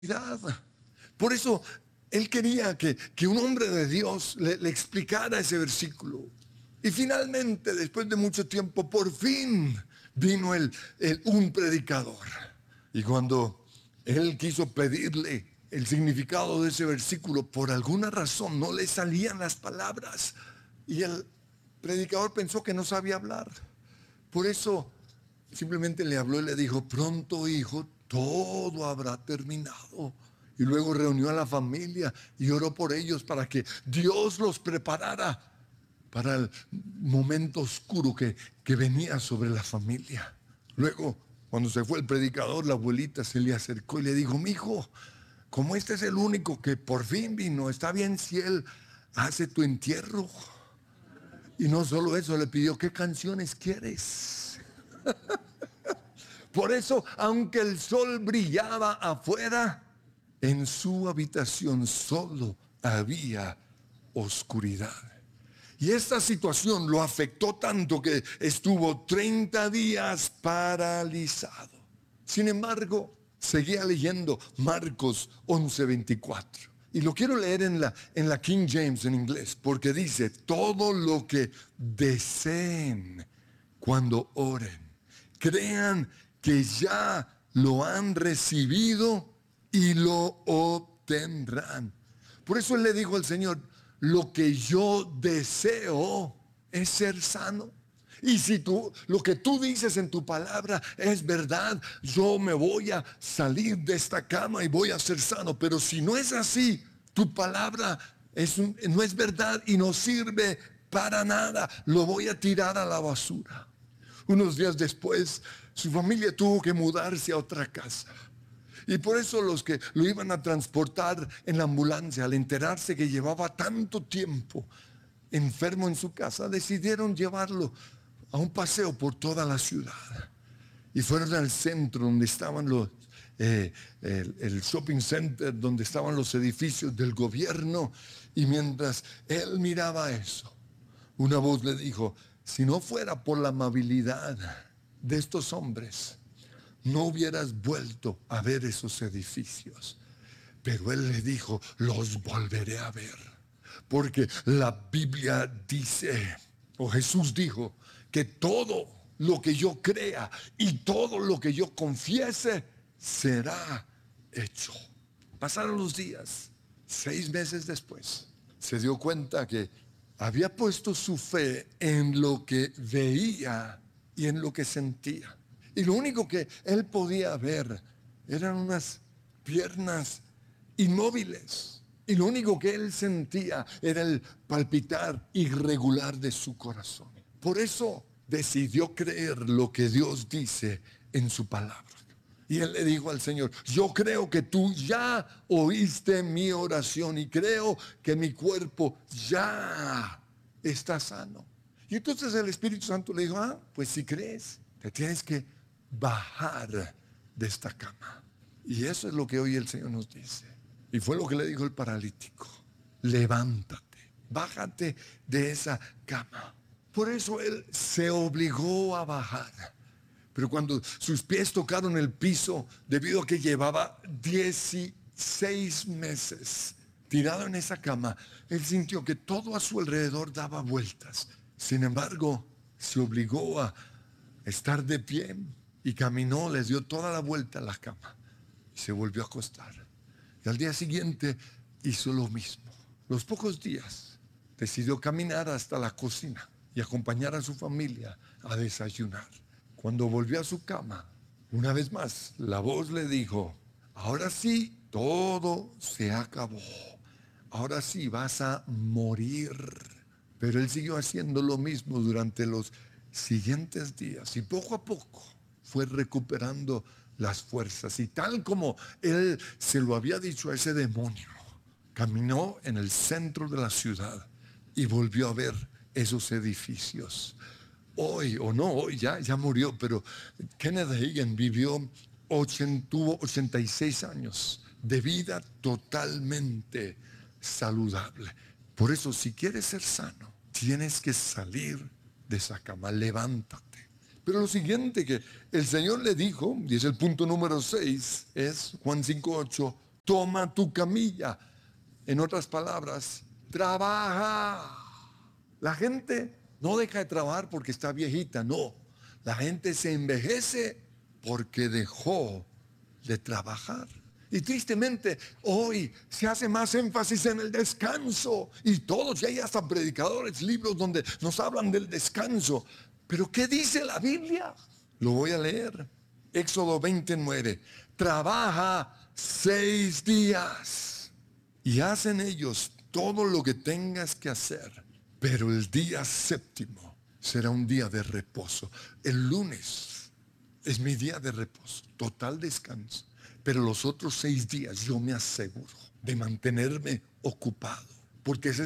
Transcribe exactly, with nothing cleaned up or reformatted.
Por eso él quería que, que un hombre de Dios le, le explicara ese versículo. Y finalmente, después de mucho tiempo, por fin vino el, el, un predicador. Y cuando él quiso pedirle el significado de ese versículo, por alguna razón no le salían las palabras. Y el predicador pensó que no sabía hablar. Por eso simplemente le habló y le dijo: pronto, hijo, todo habrá terminado. Y luego reunió a la familia y oró por ellos para que Dios los preparara para el momento oscuro que, que venía sobre la familia. Luego, cuando se fue el predicador, la abuelita se le acercó y le dijo: mi hijo, como este es el único que por fin vino, ¿está bien si él hace tu entierro? Y no solo eso, le pidió: ¿qué canciones quieres? Por eso, aunque el sol brillaba afuera, en su habitación solo había oscuridad. Y esta situación lo afectó tanto que estuvo treinta días paralizado. Sin embargo, seguía leyendo Marcos once veinticuatro. Y lo quiero leer en la, en la King James en inglés, porque dice: todo lo que deseen cuando oren, crean que ya lo han recibido y lo obtendrán. Por eso él le dijo al Señor: lo que yo deseo es ser sano. Y si tú, lo que tú dices en tu palabra es verdad, yo me voy a salir de esta cama y voy a ser sano. Pero si no es así, tu palabra es un, no es verdad y no sirve para nada. Lo voy a tirar a la basura. Unos días después, su familia tuvo que mudarse a otra casa. Y por eso los que lo iban a transportar en la ambulancia, al enterarse que llevaba tanto tiempo enfermo en su casa, decidieron llevarlo a un paseo por toda la ciudad. Y fueron al centro donde estaban los, eh, el, el shopping center, donde estaban los edificios del gobierno. Y mientras él miraba eso, una voz le dijo: si no fuera por la amabilidad de estos hombres, no hubieras vuelto a ver esos edificios. Pero él le dijo: los volveré a ver. Porque la Biblia dice, o Jesús dijo, que todo lo que yo crea y todo lo que yo confiese será hecho. Pasaron los días. Seis meses después, se dio cuenta que había puesto su fe en lo que veía y en lo que sentía. Y lo único que él podía ver eran unas piernas inmóviles. Y lo único que él sentía era el palpitar irregular de su corazón. Por eso decidió creer lo que Dios dice en su palabra. Y él le dijo al Señor: yo creo que tú ya oíste mi oración y creo que mi cuerpo ya está sano. Y entonces el Espíritu Santo le dijo: ah, pues si crees, te tienes que bajar de esta cama. Y eso es lo que hoy el Señor nos dice. Y fue lo que le dijo el paralítico: levántate, bájate de esa cama. Por eso él se obligó a bajar. Pero cuando sus pies tocaron el piso, debido a que llevaba dieciséis meses tirado en esa cama, él sintió que todo a su alrededor daba vueltas. Sin embargo, se obligó a estar de pie y caminó, les dio toda la vuelta a la cama y se volvió a acostar. Y al día siguiente hizo lo mismo. Los pocos días decidió caminar hasta la cocina y acompañar a su familia a desayunar. Cuando volvió a su cama, una vez más, la voz le dijo: ahora sí, todo se acabó. Ahora sí, vas a morir. Pero él siguió haciendo lo mismo durante los siguientes días. Y poco a poco fue recuperando las fuerzas. Y tal como él se lo había dicho a ese demonio, caminó en el centro de la ciudad y volvió a ver esos edificios. Hoy, o no, hoy ya, ya murió, pero Kenneth Hagin vivió, ochenta, tuvo ochenta y seis años de vida totalmente saludable. Por eso, si quieres ser sano, tienes que salir de esa cama, levántate. Pero lo siguiente que el Señor le dijo, y es el punto número seis, es Juan cinco ocho: toma tu camilla. En otras palabras, trabaja. La gente no deja de trabajar porque está viejita, no. La gente se envejece porque dejó de trabajar. Y tristemente hoy se hace más énfasis en el descanso. Y todos, ya hay hasta predicadores, libros donde nos hablan del descanso. Pero ¿qué dice la Biblia? Lo voy a leer. Éxodo veintinueve. Trabaja seis días y hacen ellos todo lo que tengas que hacer. Pero el día séptimo será un día de reposo. El lunes es mi día de reposo, total descanso. Pero los otros seis días yo me aseguro de mantenerme ocupado, porque ese es